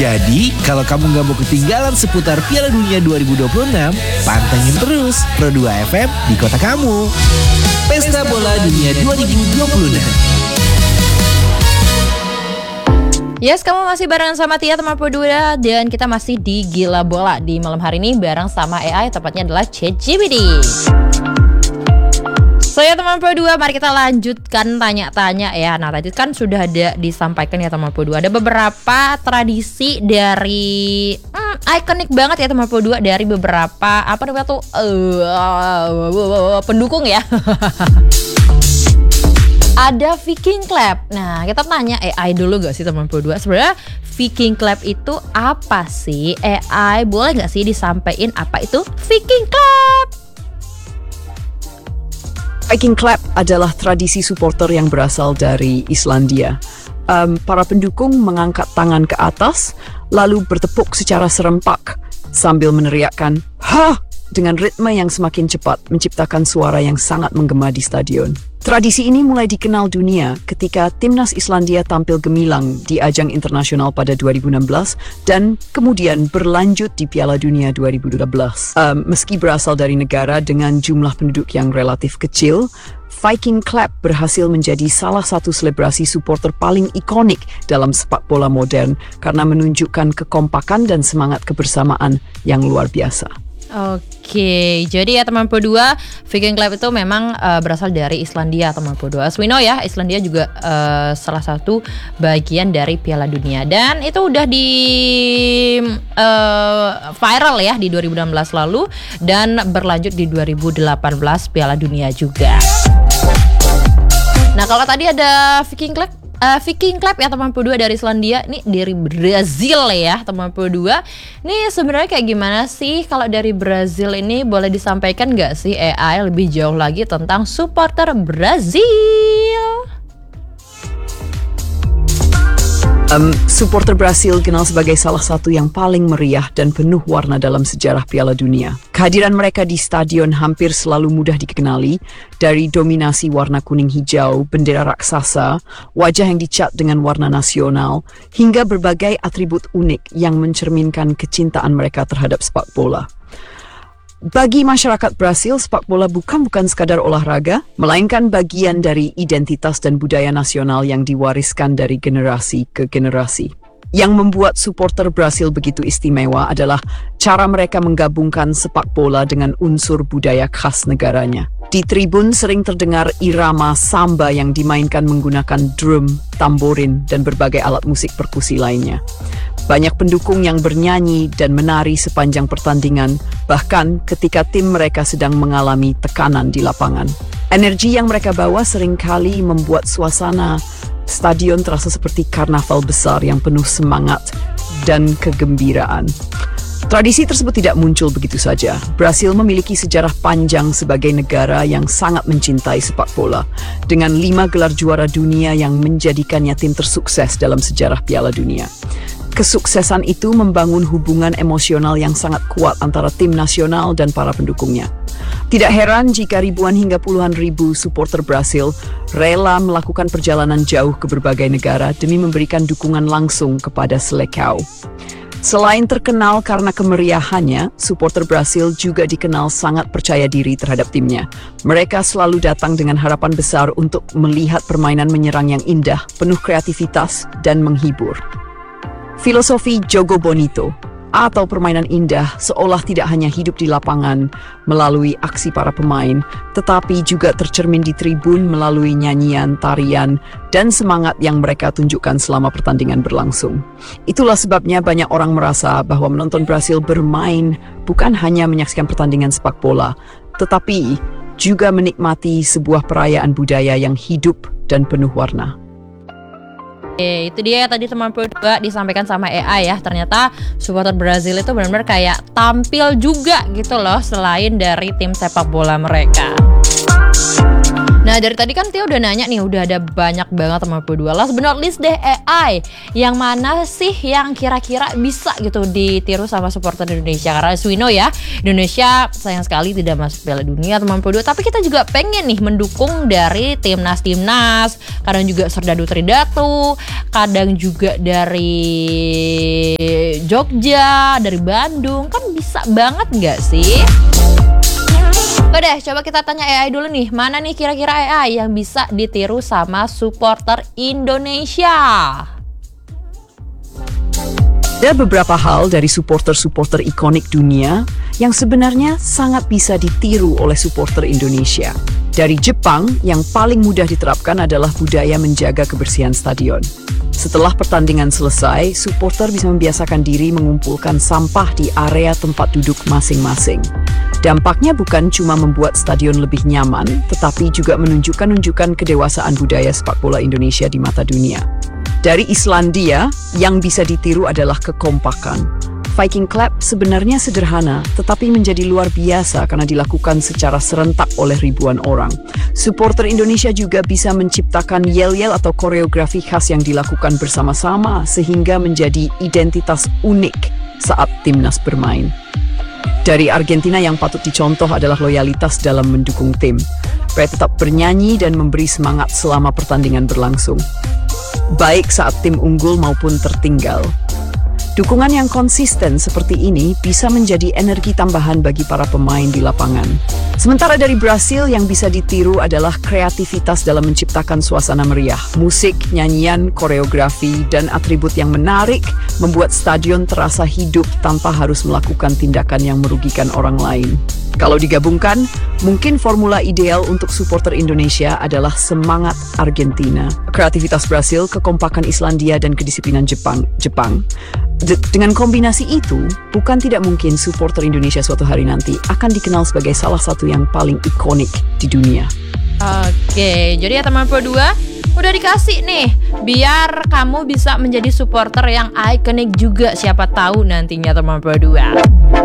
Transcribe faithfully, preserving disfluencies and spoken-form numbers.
Jadi, kalau kamu nggak mau ketinggalan seputar Piala Dunia dua ribu dua puluh enam, pantengin terus Pro dua F M di kota kamu. Pesta Bola Dunia dua ribu dua puluh enam. Yes, kamu masih bareng sama Tia teman Pro dua dan kita masih di Gila Bola di malam hari ini bareng sama A I, tepatnya adalah ChatGPT. So ya teman Pro dua, mari kita lanjutkan tanya-tanya ya. Nah tadi kan sudah ada disampaikan ya teman Pro dua, ada beberapa tradisi dari hmm, ikonik banget ya teman Pro dua dari beberapa apa namanya tuh uh, pendukung ya. Ada Viking Clap. Nah kita tanya A I dulu gak sih teman Pro dua, sebenarnya Viking Clap itu apa sih? A I boleh gak sih disampaikan apa itu Viking Clap? Viking Clap adalah tradisi supporter yang berasal dari Islandia. Um, para pendukung mengangkat tangan ke atas, lalu bertepuk secara serempak sambil meneriakkan "Ha!" dengan ritme yang semakin cepat, menciptakan suara yang sangat menggema di stadion. Tradisi ini mulai dikenal dunia ketika timnas Islandia tampil gemilang di ajang internasional pada dua ribu enam belas dan kemudian berlanjut di Piala Dunia dua ribu dua belas. Um, meski berasal dari negara dengan jumlah penduduk yang relatif kecil, Viking Clap berhasil menjadi salah satu selebrasi supporter paling ikonik dalam sepak bola modern karena menunjukkan kekompakan dan semangat kebersamaan yang luar biasa. Oke, jadi ya teman Pro dua, Viking Clap itu memang uh, berasal dari Islandia teman Pro dua. As we know ya, Islandia juga uh, salah satu bagian dari Piala Dunia dan itu udah di uh, viral ya di dua ribu enam belas lalu dan berlanjut di dua ribu delapan belas Piala Dunia juga. Nah kalau tadi ada Viking Clap, Uh, Viking Clap ya teman Pro dua dari Islandia, ini dari Brazil ya teman Pro dua. Ini sebenarnya kayak gimana sih kalau dari Brazil ini, boleh disampaikan gak sih A I lebih jauh lagi tentang supporter Brazil? Um, supporter Brasil dikenal sebagai salah satu yang paling meriah dan penuh warna dalam sejarah Piala Dunia. Kehadiran mereka di stadion hampir selalu mudah dikenali, dari dominasi warna kuning hijau, bendera raksasa, wajah yang dicat dengan warna nasional, hingga berbagai atribut unik yang mencerminkan kecintaan mereka terhadap sepak bola. Bagi masyarakat Brasil, sepak bola bukan bukan sekadar olahraga, melainkan bagian dari identitas dan budaya nasional yang diwariskan dari generasi ke generasi. Yang membuat supporter Brasil begitu istimewa adalah cara mereka menggabungkan sepak bola dengan unsur budaya khas negaranya. Di tribun sering terdengar irama samba yang dimainkan menggunakan drum, tamborin, dan berbagai alat musik perkusi lainnya. Banyak pendukung yang bernyanyi dan menari sepanjang pertandingan, bahkan ketika tim mereka sedang mengalami tekanan di lapangan. Energi yang mereka bawa seringkali membuat suasana stadion terasa seperti karnaval besar yang penuh semangat dan kegembiraan. Tradisi tersebut tidak muncul begitu saja. Brasil memiliki sejarah panjang sebagai negara yang sangat mencintai sepak bola, dengan lima gelar juara dunia yang menjadikannya tim tersukses dalam sejarah Piala Dunia. Kesuksesan itu membangun hubungan emosional yang sangat kuat antara tim nasional dan para pendukungnya. Tidak heran jika ribuan hingga puluhan ribu supporter Brasil rela melakukan perjalanan jauh ke berbagai negara demi memberikan dukungan langsung kepada Seleção. Selain terkenal karena kemeriahannya, supporter Brasil juga dikenal sangat percaya diri terhadap timnya. Mereka selalu datang dengan harapan besar untuk melihat permainan menyerang yang indah, penuh kreativitas, dan menghibur. Filosofi Jogo Bonito atau permainan indah seolah tidak hanya hidup di lapangan melalui aksi para pemain, tetapi juga tercermin di tribun melalui nyanyian, tarian, dan semangat yang mereka tunjukkan selama pertandingan berlangsung. Itulah sebabnya banyak orang merasa bahwa menonton Brasil bermain bukan hanya menyaksikan pertandingan sepak bola, tetapi juga menikmati sebuah perayaan budaya yang hidup dan penuh warna. Oke, itu dia tadi teman Pro dua disampaikan sama A I ya. Ternyata supporter Brazil itu benar-benar kayak tampil juga gitu loh selain dari tim sepak bola mereka. Nah Nah dari tadi kan Tio udah nanya nih, udah ada banyak banget teman dua. Last but not least deh, A I yang mana sih yang kira-kira bisa gitu ditiru sama supporter Indonesia? Karena as we know ya, Indonesia sayang sekali tidak masuk Piala Dunia teman dua. Tapi kita juga pengen nih mendukung dari timnas-timnas, kadang juga Serdadu Tridatu, kadang juga dari Jogja, dari Bandung, kan bisa banget nggak sih? Udah, coba kita tanya A I dulu nih. Mana nih kira-kira A I yang bisa ditiru sama supporter Indonesia? Ada beberapa hal dari supporter-supporter ikonik dunia yang sebenarnya sangat bisa ditiru oleh supporter Indonesia. Dari Jepang, yang paling mudah diterapkan adalah budaya menjaga kebersihan stadion. Setelah pertandingan selesai, supporter bisa membiasakan diri mengumpulkan sampah di area tempat duduk masing-masing. Dampaknya bukan cuma membuat stadion lebih nyaman, tetapi juga menunjukkan-nunjukkan kedewasaan budaya sepak bola Indonesia di mata dunia. Dari Islandia, yang bisa ditiru adalah kekompakan. Viking Clap sebenarnya sederhana, tetapi menjadi luar biasa karena dilakukan secara serentak oleh ribuan orang. Supporter Indonesia juga bisa menciptakan yel-yel atau koreografi khas yang dilakukan bersama-sama sehingga menjadi identitas unik saat timnas bermain. Dari Argentina yang patut dicontoh adalah loyalitas dalam mendukung tim. Mereka tetap bernyanyi dan memberi semangat selama pertandingan berlangsung, baik saat tim unggul maupun tertinggal. Dukungan yang konsisten seperti ini bisa menjadi energi tambahan bagi para pemain di lapangan. Sementara dari Brasil yang bisa ditiru adalah kreativitas dalam menciptakan suasana meriah. Musik, nyanyian, koreografi, dan atribut yang menarik membuat stadion terasa hidup tanpa harus melakukan tindakan yang merugikan orang lain. Kalau digabungkan, mungkin formula ideal untuk supporter Indonesia adalah semangat Argentina, kreativitas Brasil, kekompakan Islandia, dan kedisiplinan Jepang. Jepang. De- dengan kombinasi itu, bukan tidak mungkin supporter Indonesia suatu hari nanti akan dikenal sebagai salah satu yang paling ikonik di dunia. Oke, jadi ya teman dua, udah dikasih nih biar kamu bisa menjadi supporter yang ikonik juga, siapa tahu nantinya teman dua.